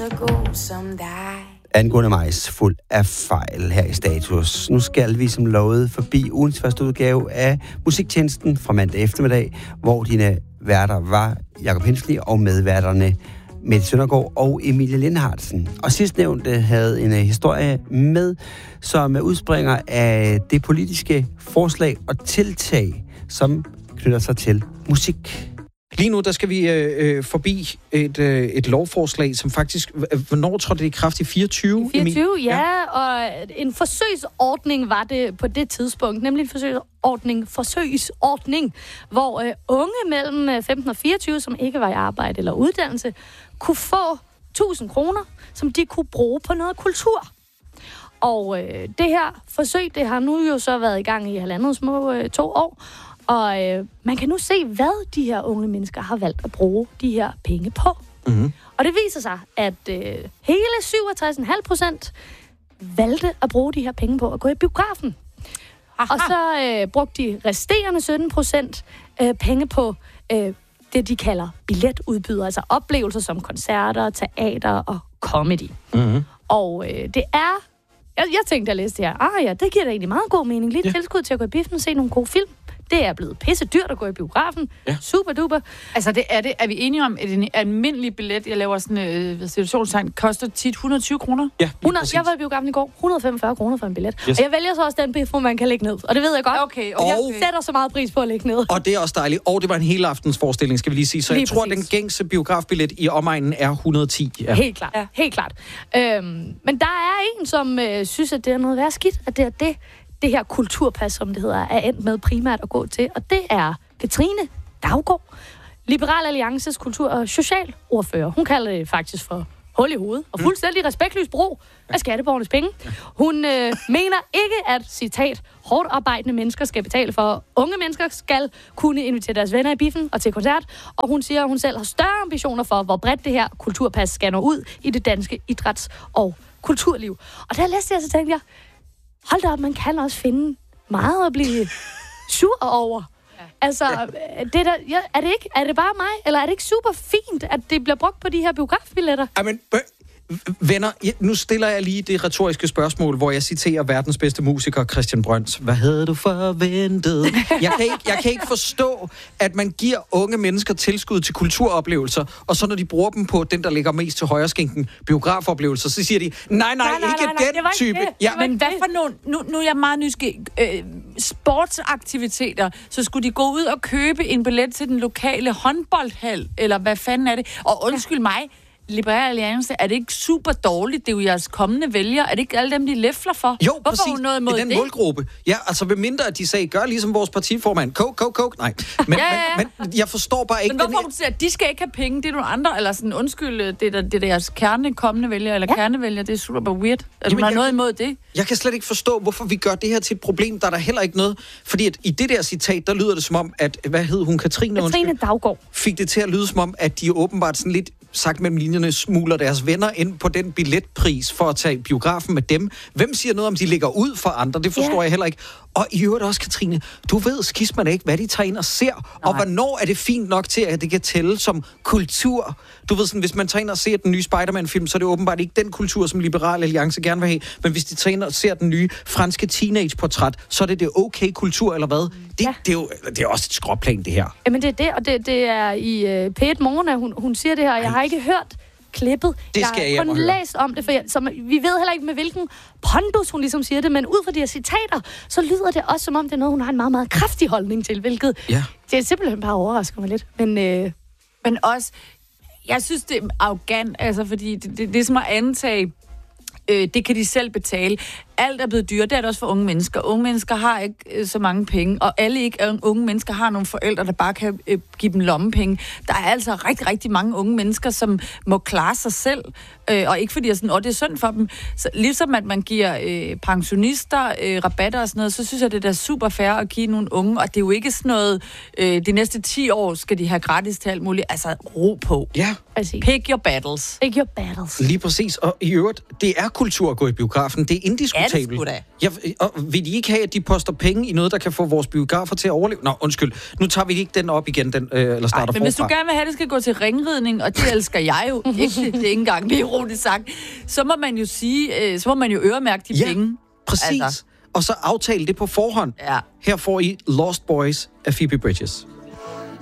så god som dig. Angående Majs fuld af fejl her i Status. Nu skal vi som lovet forbi ugens første udgave af Musiktjenesten fra mandag eftermiddag, hvor dine værter var Jakob Hensley og medværterne Mette Søndergaard og Emilie Lindhardsen. Og sidstnævnte havde en historie med, som udspringer af det politiske forslag og tiltag, som knytter sig til musik. Lige nu, der skal vi forbi et lovforslag, som faktisk... Hvornår tror det i kraft? I 24? 24, ja. Og en forsøgsordning var det på det tidspunkt. Nemlig en forsøgsordning, hvor unge mellem 15 og 24, som ikke var i arbejde eller uddannelse, kunne få 1.000 kroner, som de kunne bruge på noget kultur. Og det her forsøg, det har nu jo så været i gang i 2 år. Og man kan nu se, hvad de her unge mennesker har valgt at bruge de her penge på. Mm-hmm. Og det viser sig, at hele 67,5% valgte at bruge de her penge på at gå i biografen. Aha. Og så brugte de resterende 17% penge på det, de kalder billetudbydere, altså oplevelser som koncerter, teater og comedy. Mm-hmm. Og det er... Jeg tænkte, at jeg læste det her. Det giver da egentlig meget god mening. Lige tilskud til at gå i biffen og se nogle gode film. Det er blevet pisse dyrt at gå i biografen. Ja. Super duper. Altså, er vi enige om, at en almindelig billet, jeg laver sådan en situationstegn, koster tit 120 kroner? Ja, jeg var i biografen i går. 145 kroner for en billet. Yes. Og jeg vælger så også den biff, hvor man kan lægge ned. Og det ved jeg godt. Okay. Og jeg sætter så meget pris på at lægge ned. Og det er også dejligt. Og det var en hele aftens forestilling, skal vi lige sige. Så jeg tror, at den gængse biografbillet i omegnen er 110. Ja. Helt klart. Ja. Helt klart. Men der er en, som synes, at det er noget værd skidt. At det er det her kulturpas, som det hedder, er endt med primært at gå til. Og det er Katrine Daugaard, Liberal Alliances kultur- og socialordfører. Hun kalder det faktisk for hul i hovedet og fuldstændig respektløs brug af skatteborgernes penge. Hun mener ikke, at, citat, hårdt arbejdende mennesker skal betale for. Unge mennesker skal kunne invitere deres venner i biffen og til koncert. Og hun siger, at hun selv har større ambitioner for, hvor bredt det her kulturpas skal nå ud i det danske idræts- og kulturliv. Og da jeg læste det, så tænkte jeg, hold da op, man kan også finde meget at blive sur over. Ja. Altså, er det bare mig, eller er det ikke super fint, at det bliver brugt på de her biografbilletter? Jamen, venner, nu stiller jeg lige det retoriske spørgsmål, hvor jeg citerer verdens bedste musiker, Christian Brøns. Hvad havde du forventet? Jeg kan ikke forstå, at man giver unge mennesker tilskud til kulturoplevelser, og så når de bruger dem på den, der ligger mest til højreskinken, biografoplevelser, så siger de, nej, ikke den type. Ja. Men hvad for nogle, nu er jeg meget nysgerrig, sportsaktiviteter, så skulle de gå ud og købe en billet til den lokale håndboldhal, eller hvad fanden er det? Og undskyld mig, Liberal Alliance, er det ikke super dårligt? Det er jo jeres kommende vælgere. Er det ikke alle dem, de læfler for? Jo, hvorfor præcis. Noget imod i den målgruppe. Ja, altså ved mindre, at de sagde, gør ligesom vores partiformand. Coke. Nej. Men jeg forstår bare ikke... Men hvorfor du siger, at de skal ikke have penge? Det er nogle andre, eller sådan, undskyld, det er deres kommende vælgere, eller kernevælgere. Det er super weird. Er du noget imod det? Jeg kan slet ikke forstå, hvorfor vi gør det her til et problem. Der er der heller ikke noget. Fordi at i det der citat, der lyder det som om, at, hvad hed hun? Katrine Daugaard. Fik det til at lyde som om, at de åbenbart sådan lidt sagt mellem linjerne, smugler deres venner ind på den billetpris for at tage biografen med dem. Hvem siger noget om, de ligger ud for andre? Det forstår jeg heller ikke. Og i øvrigt også, Katrine, du ved skisman ikke, hvad de tager ind og ser. Nej. Og hvornår er det fint nok til, at det kan tælle som kultur? Du ved sådan, hvis man tager ind og ser den nye Spider-Man-film, så er det åbenbart ikke den kultur, som Liberal Alliance gerne vil have. Men hvis de tager ind og ser den nye franske teenage-portræt, så er det okay kultur, eller hvad? Det er også et skråplan, det her. Jamen det er det, og det er i P1 Morgen, at hun siger det her, og jeg har ikke hørt klippet. Det skal jeg kun læst om det, for vi ved heller ikke med hvilken pondus hun ligesom siger det, men ud fra de her citater, så lyder det også som om det er noget, hun har en meget, meget kraftig holdning til, hvilket det er simpelthen bare overrasker mig lidt. Men også, jeg synes, det er arrogant, altså, fordi det er som at antage, det kan de selv betale. Alt er blevet dyrt, det er det også for unge mennesker. Unge mennesker har ikke så mange penge, og unge mennesker har nogle forældre, der bare kan give dem lommepenge. Der er altså rigtig, rigtig mange unge mennesker, som må klare sig selv, og ikke fordi det er synd for dem. Så ligesom at man giver pensionister rabatter og sådan noget, så synes jeg, det er super fair at give nogle unge, og det er jo ikke sådan noget, de næste 10 år skal de have gratis til alt muligt. Altså, ro på. Ja. Pick your battles. Pick your battles. Lige præcis, og i øvrigt, det er kultur at gå i biografen. Det er indiskutabelt. Og vil de ikke have, at de poster penge i noget, der kan få vores biografer til at overleve? Nå, undskyld. Nu tager vi ikke den op igen, eller starter forfra. Men hvis du gerne vil have, det skal gå til ringridning, og det elsker jeg jo ikke. Det er ikke engang, vi ironisk sagt, så må man jo sige, så må man jo øremærke de penge. Præcis. Altså. Og så aftale det på forhånd. Ja. Her får I Lost Boys af Phoebe Bridgers.